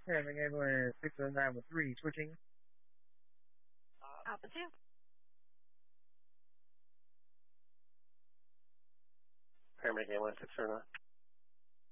Paramedic ambulance 609 with 3, switching. Alpha 2. Paramedic ambulance 609.